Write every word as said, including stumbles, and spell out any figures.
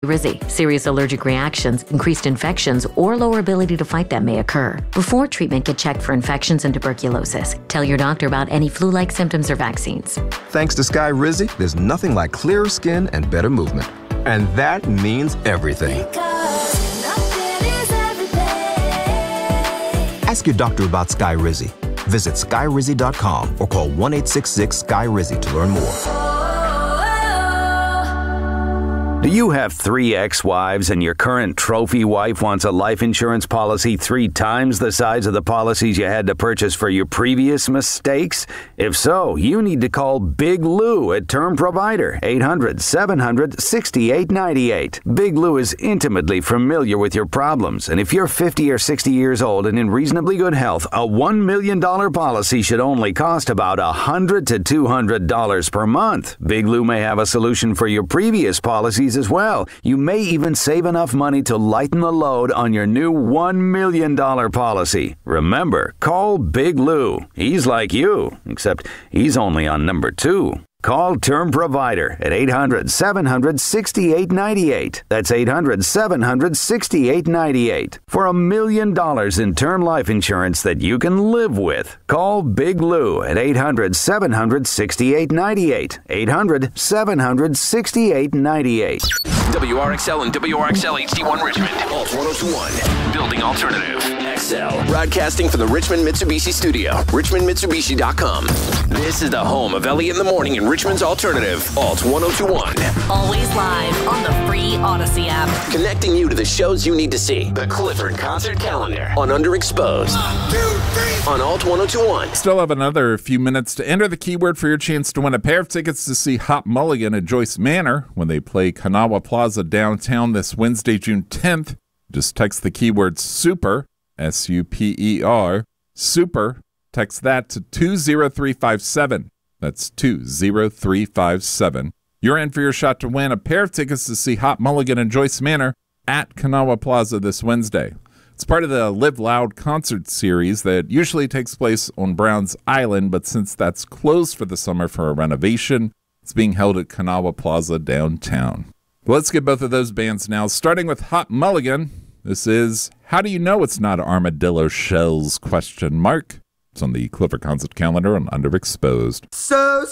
Skyrizi. Serious allergic reactions, increased infections, or lower ability to fight them may occur. Before treatment, get checked for infections and tuberculosis. Tell your doctor about any flu-like symptoms or vaccines. Thanks to Skyrizi, there's nothing like clearer skin and better movement. And that means everything. Ask your doctor about Skyrizi. Visit skyrizi dot com or call one eight six six Sky Rizzy to learn more. Do you have three ex-wives and your current trophy wife wants a life insurance policy three times the size of the policies you had to purchase for your previous mistakes? If so, you need to call Big Lou at Term Provider, eight hundred, seven hundred, sixty-eight ninety-eight. Big Lou is intimately familiar with your problems, and if you're fifty or sixty years old and in reasonably good health, a one million dollars policy should only cost about one hundred to two hundred dollars per month. Big Lou may have a solution for your previous policies as well. You may even save enough money to lighten the load on your new one million dollars policy. Remember, call Big Lou. He's like you, except he's only on number two. Call Term Provider at eight hundred, seven hundred, sixty-eight ninety-eight. That's eight hundred, seven hundred, sixty-eight ninety-eight. For a million dollars in term life insurance that you can live with. Call Big Lou at eight hundred, seven hundred, sixty-eight ninety-eight. eight hundred, seven hundred, sixty-eight ninety-eight. W R X L and W R X L H D one Richmond. Alt one oh two one. Building Alternative. X L. Broadcasting from the Richmond Mitsubishi Studio. richmond mitsubishi dot com. This is the home of Elliot in the Morning in Richmond's Alternative. Alt one oh two one. Always live on the free Odyssey app. Connecting you to the shows you need to see. The Clifford Concert Calendar on Underexposed. One, two, three. On Alt one oh two one. Still have another few minutes to enter the keyword for your chance to win a pair of tickets to see Hot Mulligan at Joyce Manor when they play Kanawha Plaza downtown this Wednesday, June tenth. Just text the keyword SUPER, S U P E R, SUPER. Text that to two zero three five seven. That's two zero three five seven. You're in for your shot to win a pair of tickets to see Hot Mulligan and Joyce Manor at Kanawha Plaza this Wednesday. It's part of the Live Loud concert series that usually takes place on Browns Island, but since that's closed for the summer for a renovation, it's being held at Kanawha Plaza downtown. Let's get both of those bands now, starting with Hot Mulligan. This is How Do You Know It's Not Armadillo Shells? Question mark. It's on the Clifford Concert Calendar on Underexposed. So